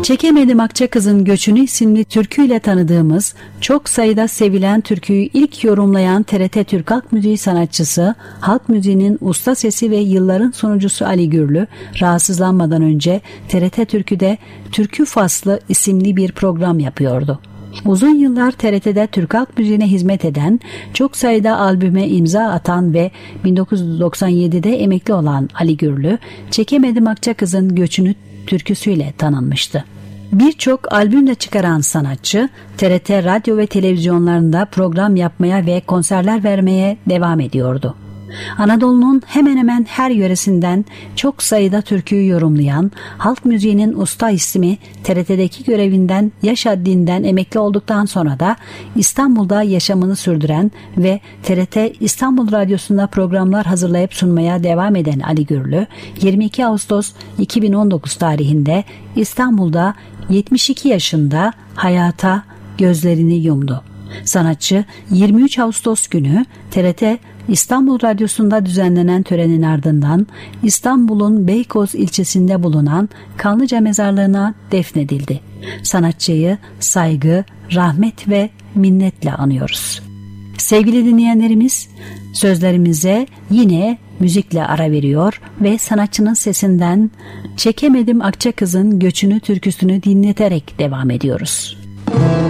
Çekemedim Akçakız'ın Göçünü isimli türküyle tanıdığımız, çok sayıda sevilen türküyü ilk yorumlayan TRT Türk Halk Müziği sanatçısı, halk müziğinin usta sesi ve yılların sunucusu Ali Gürlü, rahatsızlanmadan önce TRT Türkü'de Türkü Faslı isimli bir program yapıyordu. Uzun yıllar TRT'de Türk halk müziğine hizmet eden, çok sayıda albüme imza atan ve 1997'de emekli olan Ali Gürlü, Çekemedim Akçakız'ın Göçünü türküsüyle tanınmıştı. Birçok albümle çıkaran sanatçı, TRT radyo ve televizyonlarında program yapmaya ve konserler vermeye devam ediyordu. Anadolu'nun hemen hemen her yöresinden çok sayıda türküyü yorumlayan, halk müziğinin usta ismi TRT'deki görevinden yaş haddinden emekli olduktan sonra da İstanbul'da yaşamını sürdüren ve TRT İstanbul Radyosu'nda programlar hazırlayıp sunmaya devam eden Ali Gürlü, 22 Ağustos 2019 tarihinde İstanbul'da 72 yaşında hayata gözlerini yumdu. Sanatçı 23 Ağustos günü TRT İstanbul Radyosu'nda düzenlenen törenin ardından İstanbul'un Beykoz ilçesinde bulunan Kanlıca Mezarlığı'na defnedildi. Sanatçıyı saygı, rahmet ve minnetle anıyoruz. Sevgili dinleyenlerimiz, sözlerimize yine müzikle ara veriyor ve sanatçının sesinden Çekemedim Akçakız'ın Göçünü türküsünü dinleterek devam ediyoruz.